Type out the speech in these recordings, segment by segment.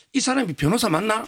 이 사람이 변호사 맞나?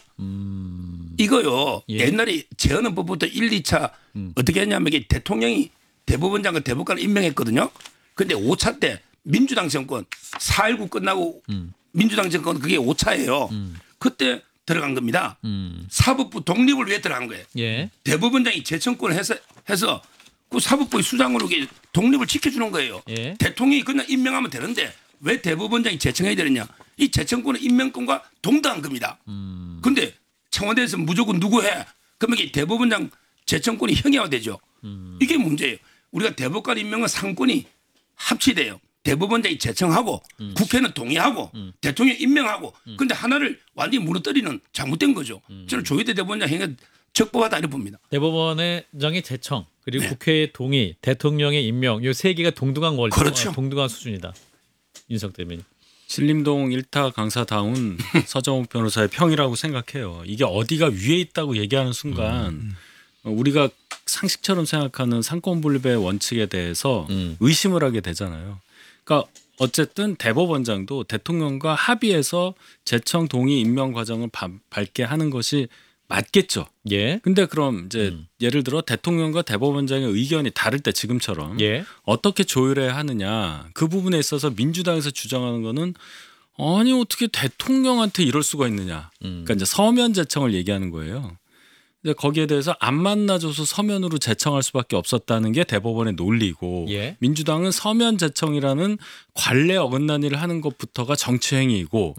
이거요. 예. 옛날에 재헌은 법부터 1, 2차 어떻게 했냐면 이게 대통령이 대법원장과 대법관을 임명했거든요. 그런데 5차 때 민주당 정권 4.19 끝나고 민주당 정권 그게 5차예요. 그때 들어간 겁니다. 사법부 독립을 위해 들어간 거예요. 예. 대법원장이 재청권을 해서 그 사법부의 수장으로 독립을 지켜주는 거예요. 예. 대통령이 그냥 임명하면 되는데 왜 대법원장이 재청해야 되느냐. 이 재청권은 임명권과 동등한 겁니다. 그런데 청와대에서 무조건 누구 해. 그러면 이 대법원장 재청권이 형해화되죠. 이게 문제예요. 우리가 대법관 임명은 상권이 합치돼요. 대법원장이 재청하고 국회는 동의하고 대통령 임명하고 그런데 하나를 완전히 무너뜨리는 잘못된 거죠. 저는 조희대 대법원장 행위가 적법하다 이렇게 봅니다. 대법원장의 재청 그리고 네. 국회의 동의, 대통령의 임명 이 세 개가 동등한 원리, 그렇죠. 동등한 수준이다. 윤석 대변인. 신림동 1타 강사다운 서정욱 변호사의 평이라고 생각해요. 이게 어디가 위에 있다고 얘기하는 순간 우리가 상식처럼 생각하는 상권분립의 원칙에 대해서 의심을 하게 되잖아요. 그러니까 어쨌든 대법원장도 대통령과 합의해서 재청 동의 임명 과정을 밟게 하는 것이 맞겠죠. 예. 근데 그럼 이제 예를 들어 대통령과 대법원장의 의견이 다를 때 지금처럼 예. 어떻게 조율해야 하느냐 그 부분에 있어서 민주당에서 주장하는 거는 아니 어떻게 대통령한테 이럴 수가 있느냐. 그러니까 이제 서면 재청을 얘기하는 거예요. 근데 거기에 대해서 안 만나줘서 서면으로 재청할 수밖에 없었다는 게 대법원의 논리고 예. 민주당은 서면 재청이라는 관례 어긋난 일을 하는 것부터가 정치행위이고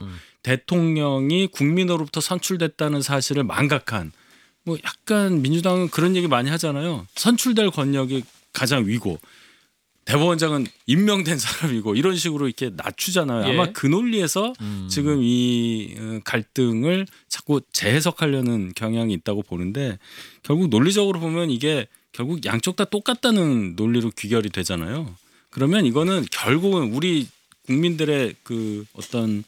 대통령이 국민으로부터 선출됐다는 사실을 망각한 뭐 약간 민주당은 그런 얘기 많이 하잖아요. 선출될 권력이 가장 위고 대법원장은 임명된 사람이고 이런 식으로 이렇게 낮추잖아요. 예. 아마 그 논리에서 지금 이 갈등을 자꾸 재해석하려는 경향이 있다고 보는데 결국 논리적으로 보면 이게 결국 양쪽 다 똑같다는 논리로 귀결이 되잖아요. 그러면 이거는 결국은 우리 국민들의 그 어떤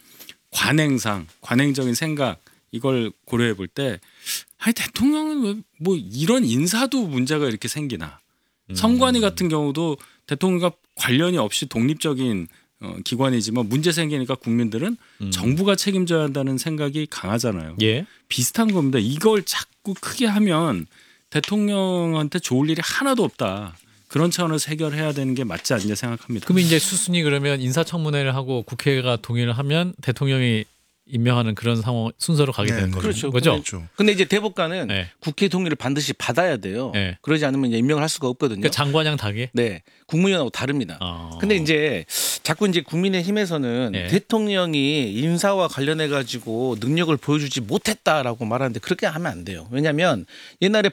관행적인 생각 이걸 고려해 볼 때 아니 대통령은 왜 뭐 이런 인사도 문제가 이렇게 생기나. 선관위 같은 경우도 대통령과 관련이 없이 독립적인 기관이지만 문제 생기니까 국민들은 정부가 책임져야 한다는 생각이 강하잖아요. 예. 비슷한 겁니다. 이걸 자꾸 크게 하면 대통령한테 좋을 일이 하나도 없다. 그런 차원에서 해결해야 되는 게 맞지 않냐 생각합니다. 그럼 이제 수순이 그러면 인사청문회를 하고 국회가 동의를 하면 대통령이 임명하는 그런 상황 순서로 가게 되는 그렇죠. 거죠. 그렇죠. 근데 이제 대법관은 네. 국회 동의를 반드시 받아야 돼요. 네. 그러지 않으면 이제 임명을 할 수가 없거든요. 그러니까 장관양 닭이. 네, 국무위원하고 다릅니다. 근데 이제 자꾸 이제 국민의힘에서는 네. 대통령이 인사와 관련해 가지고 능력을 보여주지 못했다라고 말하는데 그렇게 하면 안 돼요. 왜냐하면 옛날에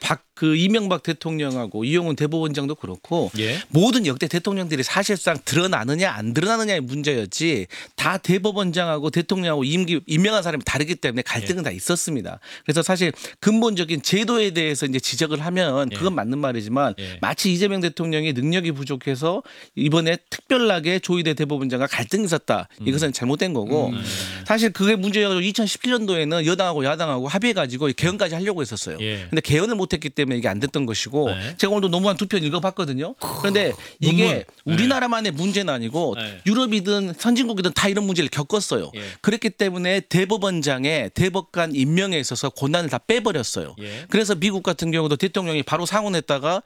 이명박 대통령하고 이용훈 대법원장도 그렇고 예. 모든 역대 대통령들이 사실상 드러나느냐 안 드러나느냐의 문제였지 다 대법원장하고 대통령하고 임명한 사람이 다르기 때문에 갈등은 다 있었습니다. 그래서 사실 근본적인 제도에 대해서 이제 지적을 하면 그건 맞는 말이지만 마치 이재명 대통령이 능력이 부족해서 이번에 특별하게 조희대 대법원장과 갈등이 있었다. 이것은 잘못된 거고 사실 그게 문제여서 2017년도에는 여당하고 야당하고 합의해가지고 개헌까지 하려고 했었어요. 근데 개헌을 못했기 때문에 이게 안 됐던 것이고 제가 오늘도 논문 한 2편 읽어봤거든요. 그런데 이게 우리나라만의 문제는 아니고 유럽이든 선진국이든 다 이런 문제를 겪었어요. 그렇기 때문에 대법원장의 대법관 임명에 있어서 권한을 다 빼버렸어요. 그래서 미국 같은 경우도 대통령이 바로 상원했다가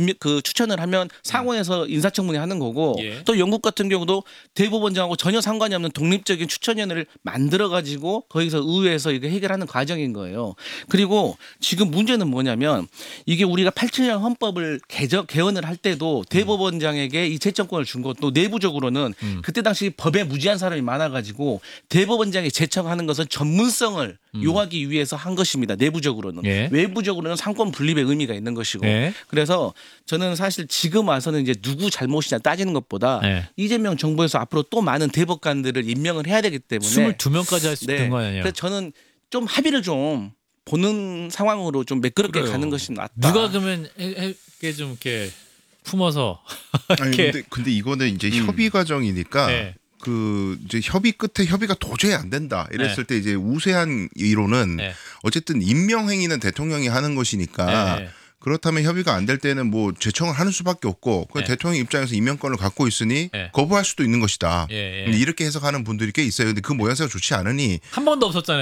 추천을 하면 상원에서 인사청문회 하는 거고 또 영국 같은 경우도 대법원장하고 전혀 상관이 없는 독립적인 추천위원회를 만들어가지고 거기서 의회에서 이거 해결하는 과정인 거예요. 그리고 지금 문제는 뭐냐면 이게 우리가 87년 헌법을 개헌을 할 때도 대법원장에게 이 재청권을 준 것도 내부적으로는 그때 당시 법에 무지한 사람이 많아가지고 대법원장이 재청하는 것은 전문성을 요하기 위해서 한 것입니다. 내부적으로는. 외부적으로는 상권 분립의 의미가 있는 것이고. 그래서 저는 사실 지금 와서는 이제 누구 잘못이냐 따지는 것보다 이재명 정부에서 앞으로 또 많은 대법관들을 임명을 해야 되기 때문에 22명까지 할 수 있는 거 아니에요. 그래서 저는 좀 합의를 좀 보는 상황으로 좀 매끄럽게 가는 것이 낫다. 누가 그러면 좀 이렇게 품어서 아니 근데 이거는 이제 협의 과정이니까 그 이제 협의 끝에 협의가 도저히 안 된다 이랬을 때 이제 우세한 이론은 어쨌든 임명 행위는 대통령이 하는 것이니까 그렇다면 협의가 안 될 때는 뭐 재청을 하는 수밖에 없고 그 대통령 입장에서 임명권을 갖고 있으니 거부할 수도 있는 것이다. 이렇게 해석하는 분들이 꽤 있어요. 근데 그 모양새가 좋지 않으니 한 번도 없었잖아요.